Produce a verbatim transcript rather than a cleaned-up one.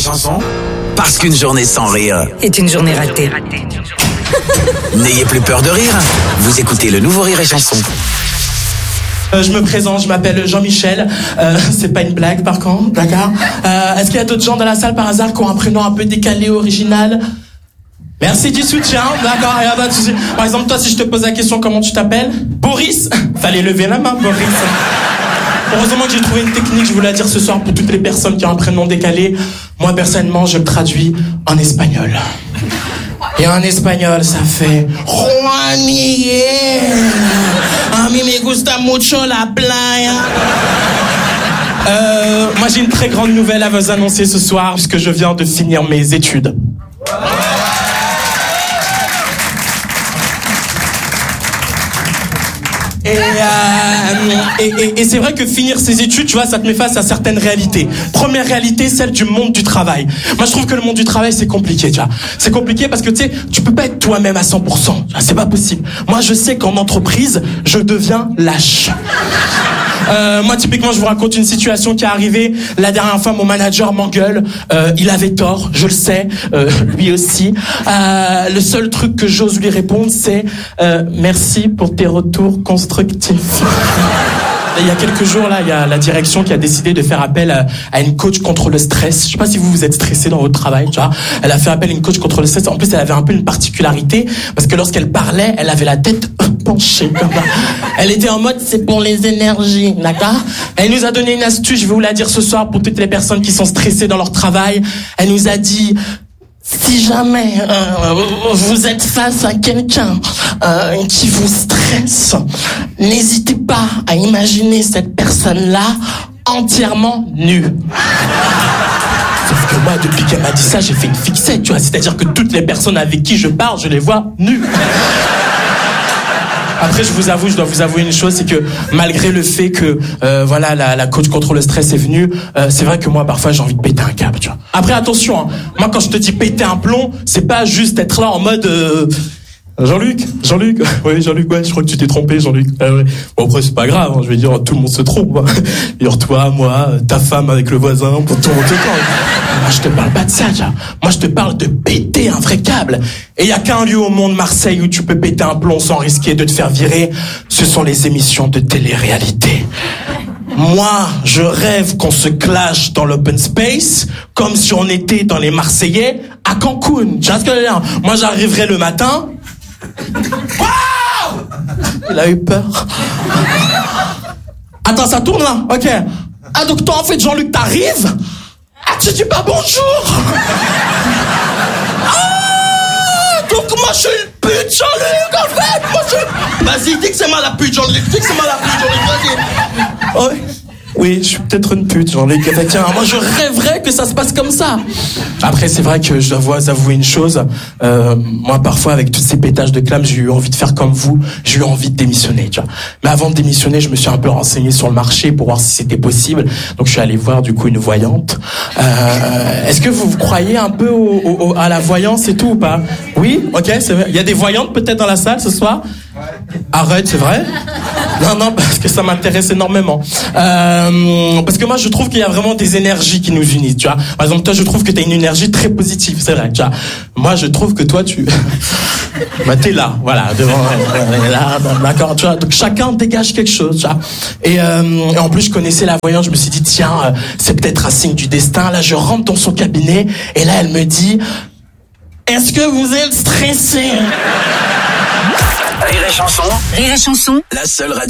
Chanson, parce qu'une journée sans rire est une journée ratée. N'ayez plus peur de rire, vous écoutez le nouveau Rire et Chanson. Euh, je me présente, je m'appelle Jean-Michel. Euh, c'est pas une blague par contre, d'accord. euh, Est-ce qu'il y a d'autres gens dans la salle par hasard qui ont un prénom un peu décalé, original? Merci du soutien, d'accord, y a pas de souci. Par exemple, toi, si je te pose la question, comment tu t'appelles? Boris. Fallait lever la main, Boris. Heureusement que j'ai trouvé une technique, je voulais la dire ce soir pour toutes les personnes qui ont un prénom décalé. Moi, personnellement, je le traduis en espagnol. Et en espagnol, ça fait Juan Miguel. A mí me gusta mucho la playa. Euh, moi, j'ai une très grande nouvelle à vous annoncer ce soir, puisque je viens de finir mes études. Et, euh, et, et, et c'est vrai que finir ses études, tu vois, ça te met face à certaines réalités. Première réalité, celle du monde du travail. Moi, je trouve que le monde du travail, c'est compliqué, tu vois. C'est compliqué parce que, tu sais, tu peux pas être toi-même à cent pour cent. C'est pas possible. Moi, je sais qu'en entreprise, je deviens lâche. Euh, moi, typiquement, je vous raconte une situation qui est arrivée. La dernière fois, mon manager m'engueule. Euh, il avait tort, je le sais. Euh, lui aussi. Euh, le seul truc que j'ose lui répondre, c'est euh, merci pour tes retours constructifs. Il y a quelques jours, là, il y a la direction qui a décidé de faire appel à, à une coach contre le stress. Je sais pas si vous vous êtes stressé dans votre travail, tu vois. Elle a fait appel à une coach contre le stress. En plus, elle avait un peu une particularité parce que lorsqu'elle parlait, elle avait la tête penchée comme ça. Elle était en mode, c'est pour les énergies, d'accord? Elle nous a donné une astuce, je vais vous la dire ce soir pour toutes les personnes qui sont stressées dans leur travail. Elle nous a dit, si jamais euh, vous êtes face à quelqu'un euh, qui vous stresse, n'hésitez pas à imaginer cette personne-là entièrement nue. Sauf que moi, depuis qu'elle m'a dit ça, j'ai fait une fixette, tu vois. C'est-à-dire que toutes les personnes avec qui je parle, je les vois nues. Après, je vous avoue, je dois vous avouer une chose, c'est que malgré le fait que euh, voilà la, la coach contre le stress est venue, euh, c'est vrai que moi parfois j'ai envie de péter un câble, tu vois. Après attention, hein, moi quand je te dis péter un plomb, c'est pas juste être là en mode euh, Jean-Luc, Jean-Luc, oui Jean-Luc, ouais, je crois que tu t'es trompé, Jean-Luc. Ah, ouais. Bon après c'est pas grave, hein, je vais dire tout le monde se trompe. Hein. Dire toi, moi, ta femme avec le voisin, pour tout le monde se trompe. Moi je te parle pas de ça, tu vois. Moi je te parle de péter un vrai câble. Et il y a qu'un lieu au monde, Marseille, où tu peux péter un plomb sans risquer de te faire virer. Ce sont les émissions de télé-réalité. Moi, je rêve qu'on se clash dans l'open space, comme si on était dans les Marseillais à Cancun. Tu vois ce que je veux dire? Moi, j'arriverai le matin. Wow! Il a eu peur. Attends, ça tourne là? Ok. Ah, donc toi, en fait, Jean-Luc, t'arrives? Ah, tu dis pas bonjour? Ah, donc moi, je suis une pute, Jean-Luc, en fait! Moi, je... Vas-y, dis que c'est moi la pute, Jean-Luc. Dis que c'est moi la pute, Jean-Luc, vas-y. Ouais. Oui, je suis peut-être une pute, Jean-Luc. Tiens, moi, je rêverais que ça se passe comme ça. Après, c'est vrai que je dois vous avouer une chose. Euh, moi, parfois, avec tous ces pétages de clame, j'ai eu envie de faire comme vous. J'ai eu envie de démissionner, tu vois. Mais avant de démissionner, je me suis un peu renseigné sur le marché pour voir si c'était possible. Donc, je suis allé voir, du coup, une voyante. Euh, est-ce que vous, vous croyez un peu au, au, à la voyance et tout ou pas? Oui? Ok, c'est vrai. Il y a des voyantes peut-être dans la salle ce soir? Arrête, c'est vrai? Non, non, parce que ça m'intéresse énormément. Euh, parce que moi, je trouve qu'il y a vraiment des énergies qui nous unissent, tu vois. Par exemple, toi, je trouve que t'as une énergie très positive, c'est vrai, tu vois. Moi, je trouve que toi, tu... bah, t'es là, voilà, devant... là, d'accord, tu vois. Donc, chacun dégage quelque chose, tu vois. Et, euh, et en plus, je connaissais la voyante, je me suis dit, tiens, euh, c'est peut-être un signe du destin. Là, je rentre dans son cabinet, et là, elle me dit, est-ce que vous êtes stressé? Rire et Chanson. Rire et Chanson. La seule radio